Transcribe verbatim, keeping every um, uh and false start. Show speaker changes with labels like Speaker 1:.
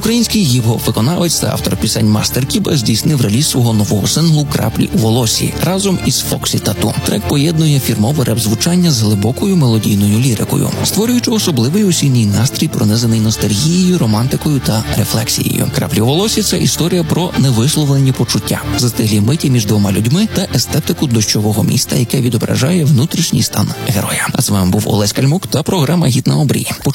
Speaker 1: Український гіп-хоп-виконавець та автор пісень Мастер Кіба здійснив реліз свого нового синглу «Краплі у волосі» разом із Фоксі Тату. Трек поєднує фірмове реп-звучання з глибокою мелодійною лірикою, створюючи особливий осінній настрій, пронизаний ностальгією, романтикою та рефлексією. «Краплі у волосі» – це історія про невисловлені почуття, застиглі миті між двома людьми та естетику дощового міста, яке відображає внутрішній стан героя. А з вами був Олесь Кальмук та програма «Гід на обрії».